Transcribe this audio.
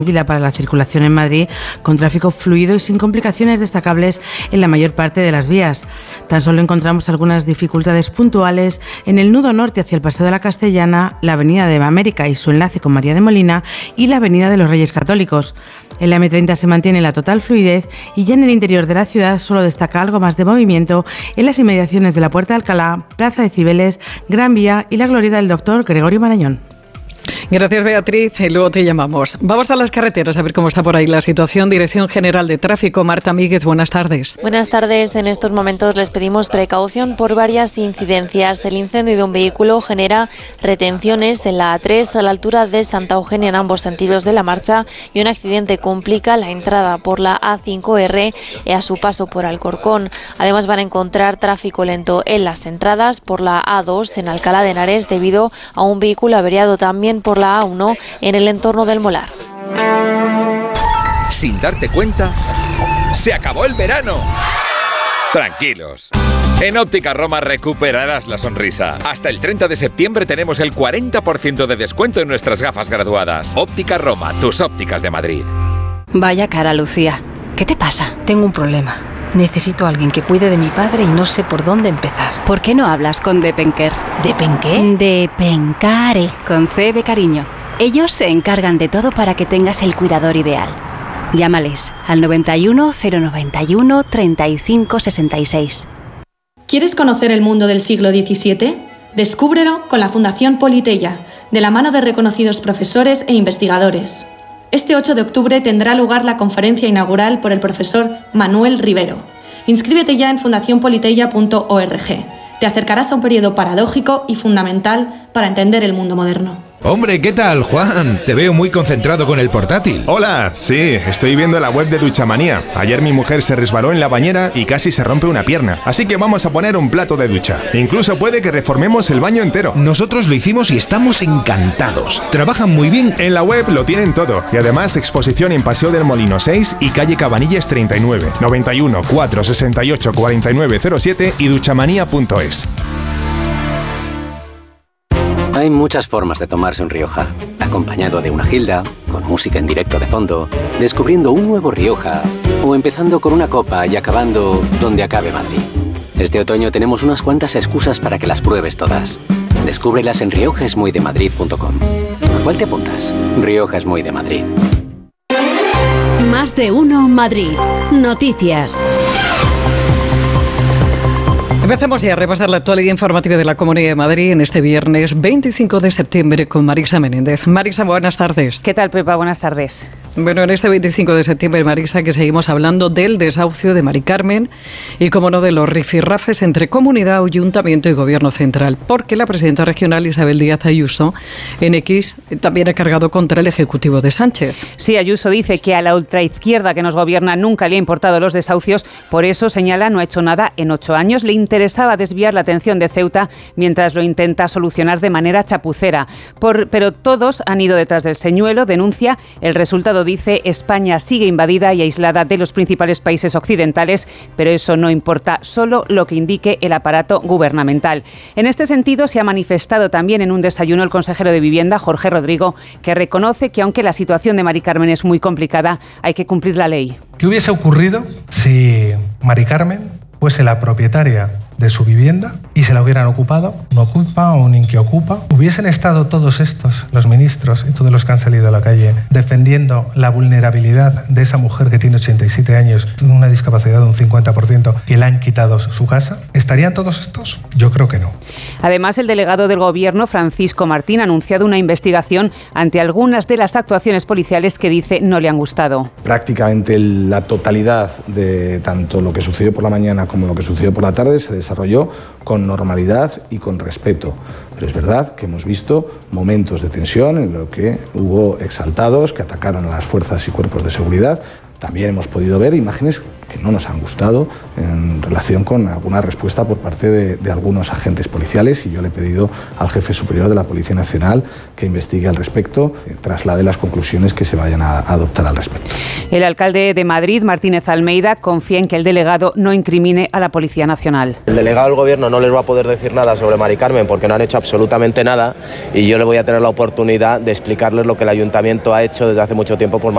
para la circulación en Madrid, con tráfico fluido y sin complicaciones destacables en la mayor parte de las vías. Tan solo encontramos algunas dificultades puntuales en el nudo norte hacia el Paseo de la Castellana, la Avenida de América y su enlace con María de Molina y la Avenida de los Reyes Católicos. En la M30 se mantiene la total fluidez y ya en el interior de la ciudad solo destaca algo más de movimiento en las inmediaciones de la Puerta de Alcalá, Plaza de Cibeles, Gran Vía y la Glorieta del Doctor Gregorio Marañón. Gracias, Beatriz. Y luego te llamamos. Vamos a las carreteras a ver cómo está por ahí la situación. Dirección General de Tráfico, Marta Míguez, buenas tardes. Buenas tardes. En estos momentos les pedimos precaución por varias incidencias. El incendio de un vehículo genera retenciones en la A3 a la altura de Santa Eugenia en ambos sentidos de la marcha y un accidente complica la entrada por la A5R a su paso por Alcorcón. Además van a encontrar tráfico lento en las entradas por la A2 en Alcalá de Henares debido a un vehículo averiado también por la A1 en el entorno del Molar. Sin darte cuenta, ¡se acabó el verano! Tranquilos. En Óptica Roma recuperarás la sonrisa. Hasta el 30 de septiembre tenemos el 40% de descuento en nuestras gafas graduadas. Óptica Roma, tus ópticas de Madrid. Vaya cara, Lucía. ¿Qué te pasa? Tengo un problema. Necesito a alguien que cuide de mi padre y no sé por dónde empezar. ¿Por qué no hablas con Depenker? ¿Depenqué? Depencare, con C de cariño. Ellos se encargan de todo para que tengas el cuidador ideal. Llámales al 91 091 35 66. ¿Quieres conocer el mundo del siglo XVII? Descúbrelo con la Fundación Politeia, de la mano de reconocidos profesores e investigadores. Este 8 de octubre tendrá lugar la conferencia inaugural por el profesor Manuel Rivero. Inscríbete ya en fundacionpoliteia.org. Te acercarás a un periodo paradójico y fundamental para entender el mundo moderno. Hombre, ¿qué tal, Juan? Te veo muy concentrado con el portátil. Hola, sí, estoy viendo la web de Duchamanía. Ayer mi mujer se resbaló en la bañera y casi se rompe una pierna. Así que vamos a poner un plato de ducha. Incluso puede que reformemos el baño entero. Nosotros lo hicimos y estamos encantados. Trabajan muy bien. En la web lo tienen todo. Y además exposición en Paseo del Molino 6 y calle Cabanillas 39, 91 468 4907 y duchamanía.es. Hay muchas formas de tomarse un Rioja. Acompañado de una gilda, con música en directo de fondo, descubriendo un nuevo Rioja, o empezando con una copa y acabando donde acabe Madrid. Este otoño tenemos unas cuantas excusas para que las pruebes todas. Descúbrelas en riojaesmuydemadrid.com. ¿A cuál te apuntas? Rioja es muy de Madrid. Más de uno Madrid. Noticias. Empezamos ya a repasar la actualidad informativa de la Comunidad de Madrid en este viernes 25 de septiembre con Marisa Menéndez. Marisa, buenas tardes. ¿Qué tal, Pepa? Buenas tardes. Bueno, en este 25 de septiembre, Marisa, que seguimos hablando del desahucio de Mari Carmen y, como no, de los rifirrafes entre comunidad, ayuntamiento y gobierno central, porque la presidenta regional Isabel Díaz Ayuso en X también ha cargado contra el Ejecutivo de Sánchez. Sí, Ayuso dice que a la ultraizquierda que nos gobierna nunca le ha importado los desahucios, por eso, señala, no ha hecho nada en 8 años. Le interesaba desviar la atención de Ceuta mientras lo intenta solucionar de manera chapucera. Pero todos han ido detrás del señuelo, denuncia. El resultado, dice, España sigue invadida y aislada de los principales países occidentales, pero eso no importa, solo lo que indique el aparato gubernamental. En este sentido, se ha manifestado también en un desayuno el consejero de Vivienda, Jorge Rodrigo, que reconoce que aunque la situación de Mari Carmen es muy complicada, hay que cumplir la ley. ¿Qué hubiese ocurrido si Mari Carmen fuese la propietaria de su vivienda y se la hubieran ocupado, un ocupa o un inquiocupa? ¿Hubiesen estado todos estos, los ministros y todos los que han salido a la calle, defendiendo la vulnerabilidad de esa mujer que tiene 87 años, una discapacidad de un 50% y le han quitado su casa? ¿Estarían todos estos? Yo creo que no. Además, el delegado del Gobierno, Francisco Martín, ha anunciado una investigación ante algunas de las actuaciones policiales que dice no le han gustado. Prácticamente la totalidad de tanto lo que sucedió por la mañana como lo que sucedió por la tarde se desarrolló con normalidad y con respeto. Pero es verdad que hemos visto momentos de tensión en los que hubo exaltados que atacaron a las fuerzas y cuerpos de seguridad. También hemos podido ver imágenes que no nos han gustado en relación con alguna respuesta por parte de algunos agentes policiales, y yo le he pedido al jefe superior de la Policía Nacional que investigue al respecto, traslade las conclusiones que se vayan a adoptar al respecto. El alcalde de Madrid, Martínez Almeida, confía en que el delegado no incrimine a la Policía Nacional. El delegado del Gobierno no les va a poder decir nada sobre Mari Carmen porque no han hecho absolutamente nada, y yo le voy a tener la oportunidad de explicarles lo que el Ayuntamiento ha hecho desde hace mucho tiempo por